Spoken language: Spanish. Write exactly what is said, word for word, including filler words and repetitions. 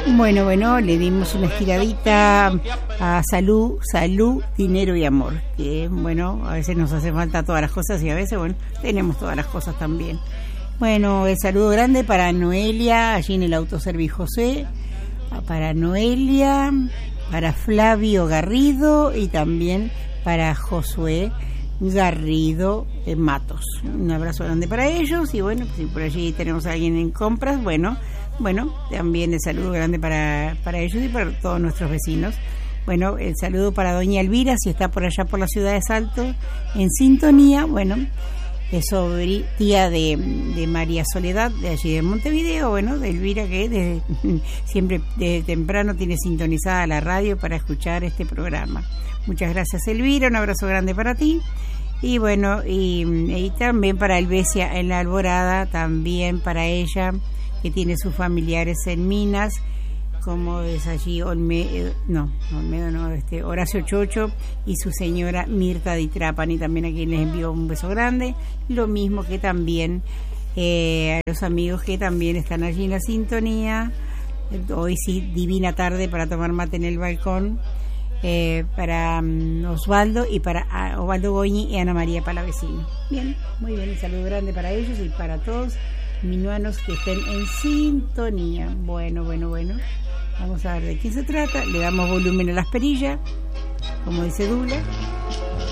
Bueno, bueno, le dimos una estiradita a salud, salud, dinero y amor, que bueno, a veces nos hace falta todas las cosas y a veces, bueno, tenemos todas las cosas también. Bueno, el saludo grande para Noelia, allí en el Autoservice José, para Noelia, para Flavio Garrido y también para Josué Garrido en Matos. Un abrazo grande para ellos y bueno, si por allí tenemos a alguien en compras, bueno, bueno, también el saludo grande para, para ellos y para todos nuestros vecinos. Bueno, el saludo para doña Elvira, si está por allá por la ciudad de Salto, en sintonía, bueno, es sobre tía de, de María Soledad, de allí de Montevideo, bueno, de Elvira que desde, siempre desde temprano tiene sintonizada la radio para escuchar este programa. Muchas gracias, Elvira, un abrazo grande para ti. Y bueno, y, y también para Elvesia en la Alborada, también para ella, que tiene sus familiares en Minas, como es allí Olmedo, no, Olmedo no, este, Horacio Chocho y su señora Mirta Di Trapani, también a quien les envío un beso grande, lo mismo que también eh, a los amigos que también están allí en la sintonía, hoy sí, divina tarde para tomar mate en el balcón, eh, para um, Osvaldo y para uh, Osvaldo Goñi y Ana María Palavecino. Bien, muy bien, un saludo grande para ellos y para todos minuanos que estén en sintonía. Bueno, bueno, bueno. Vamos a ver de quién se trata. Le damos volumen a las perillas, como dice Dula.